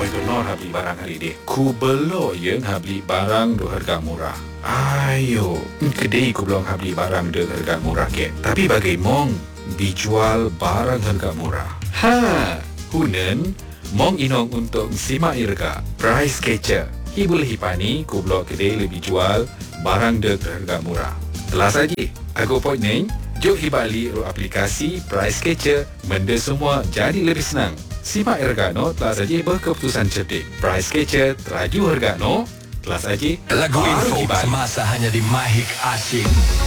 Oi tu non habli barang hari ni. Ku belum yang habli barang do harga murah. Ayo, kedai ku belum habli barang do harga murah ke. Tapi bagai mong dijual barang harga murah. Hunen mong inong untuk simak irga price catcher. Hibul hipani ku belum kedai lebih jual barang do harga murah. Telah saja. Aku point ni, jom hibali ru aplikasi price catcher, benda semua jadi lebih senang. Simak Ergano telah saja berkeputusan cerdik. Price Catcher teraju Ergano telah saja Lagu baru info hibali. semasa hanya di Mahik Asyik.